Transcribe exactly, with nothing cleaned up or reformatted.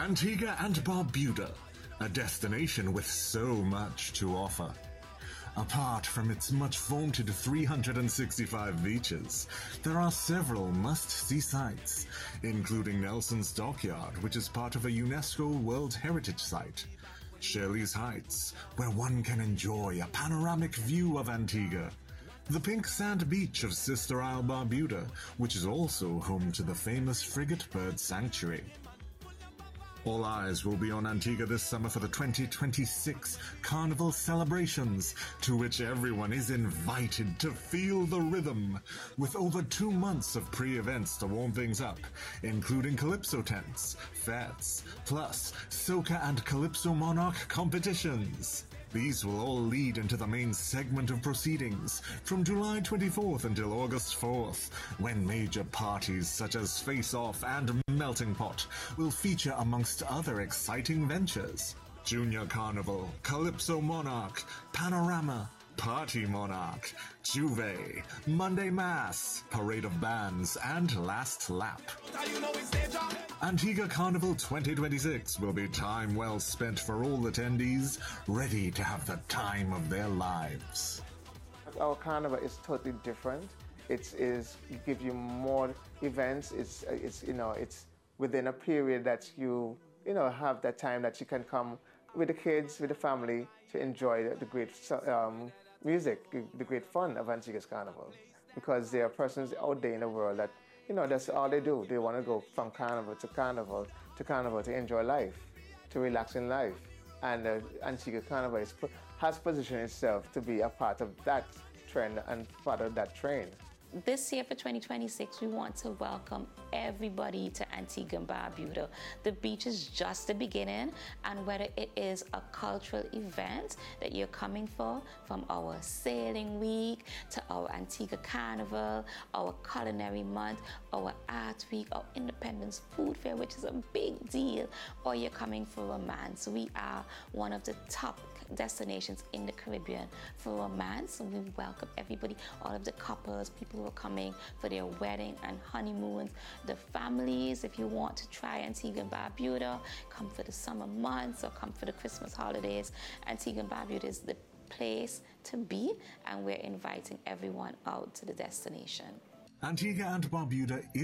Antigua and Barbuda, a destination with so much to offer. Apart from its much vaunted three hundred sixty-five beaches, there are several must-see sites, including Nelson's Dockyard, which is part of a UNESCO World Heritage Site, Shirley's Heights, where one can enjoy a panoramic view of Antigua, the pink sand beach of Sister Isle Barbuda, which is also home to the famous Frigate Bird Sanctuary. All eyes will be on Antigua this summer for the twenty twenty-six Carnival celebrations, to which everyone is invited to feel the rhythm, with over two months of pre-events to warm things up, including Calypso tents, fetes, plus Soca and Calypso Monarch competitions. These will all lead into the main segment of proceedings from July twenty-fourth until August fourth, when major parties such as Face Off and Melting Pot will feature amongst other exciting ventures. Junior Carnival, Calypso Monarch, Panorama, Party Monarch, Juve, Monday Mass, Parade of Bands, and Last Lap. Antigua Carnival twenty twenty-six will be time well spent for all attendees, ready to have the time of their lives. Our carnival is totally different. It is give you more events. It's it's you know it's within a period that you you know have that time that you can come with the kids, with the family, to enjoy the, the great um, music, the great fun of Antigua's Carnival. Because there are persons out there in the world that, you know, that's all they do. They want to go from carnival to carnival to carnival to enjoy life, to relax in life. And uh, Antigua Carnival is, has positioned itself to be a part of that trend and part of that train. This year for twenty twenty-six, we want to welcome everybody to Antigua and Barbuda. The beach is just the beginning, and whether it is a cultural event that you're coming for, from our sailing week to our Antigua Carnival, our culinary month, our art week, our Independence Food Fair, which is a big deal, or you're coming for romance. We are one of the top destinations in the Caribbean for romance. We welcome everybody, all of the couples, people who are coming for their wedding and honeymoons, the families. If you want to try Antigua and Barbuda, come for the summer months or come for the Christmas holidays. Antigua and Barbuda is the place to be, and we're inviting everyone out to the destination. Antigua and Barbuda